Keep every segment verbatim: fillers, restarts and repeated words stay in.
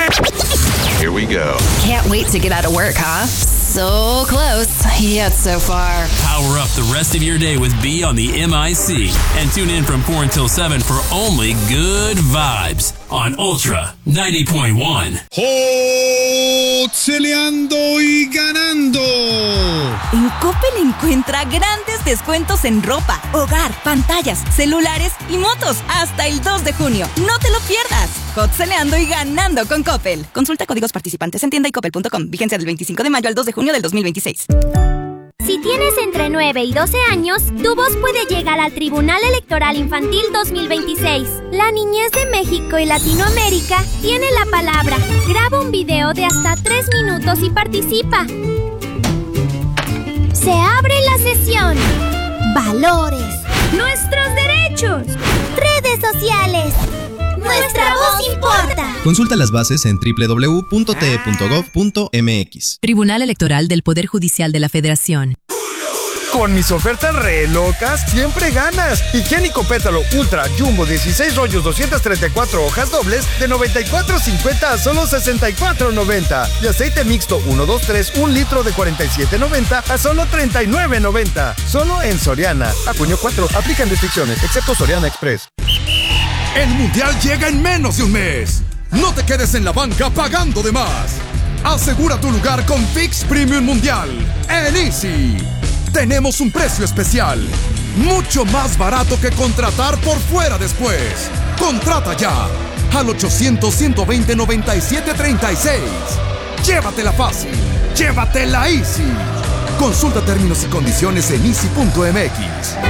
Here we go. Can't wait to get out of work, huh? So close, yet so far. Power up the rest of your day with B on the M I C. And tune in from four until seven for only good vibes on Ultra ninety point one. ¡Hoteleando y ganando! En Coppel encuentra grandes descuentos en ropa, hogar, pantallas, celulares y motos hasta el dos de junio. No te lo pierdas. Hoteleando y ganando con Coppel. Consulta códigos participantes en tienda y coppel punto com. Vigencia del veinticinco de mayo al dos de junio del dos mil veintiséis. Si tienes entre nueve y doce años, tu voz puede llegar al Tribunal Electoral Infantil dos mil veintiséis. La niñez de México y Latinoamérica tiene la palabra. Graba un video de hasta tres minutos y participa. Se abre la sesión. Valores. Nuestros derechos. Redes sociales. Nuestra voz importa. Consulta las bases en doble u doble u doble u punto t e punto gov punto m x. Tribunal Electoral del Poder Judicial de la Federación. Con mis ofertas re locas, siempre ganas. Higiénico Pétalo Ultra Jumbo dieciséis rollos, doscientas treinta y cuatro hojas dobles de noventa y cuatro cincuenta a solo sesenta y cuatro noventa. Y aceite mixto uno dos tres, un litro de cuarenta y siete noventa a solo treinta y nueve noventa. Solo en Soriana. A junio cuatro. Aplican restricciones, excepto Soriana Express. El Mundial llega en menos de un mes. No te quedes en la banca pagando de más. Asegura tu lugar con Fix Premium Mundial en Easy. Tenemos un precio especial, mucho más barato que contratar por fuera después. Contrata ya al ochocientos, ciento veinte, noventa y siete treinta y seis. Llévatela fácil, llévatela Easy. Consulta términos y condiciones en easy punto m x.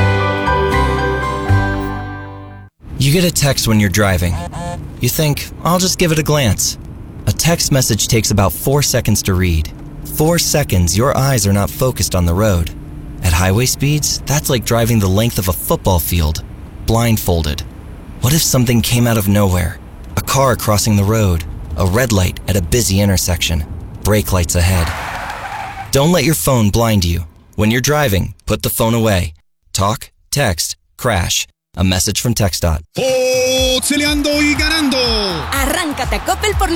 You get a text when you're driving. You think, I'll just give it a glance. A text message takes about four seconds to read. Four seconds, your eyes are not focused on the road. At highway speeds, that's like driving the length of a football field, blindfolded. What if something came out of nowhere? A car crossing the road, a red light at a busy intersection, brake lights ahead. Don't let your phone blind you. When you're driving, put the phone away. Talk, text, crash. A message from TxDOT. ¡Hoteleando y ganando! Arráncate a Coppel por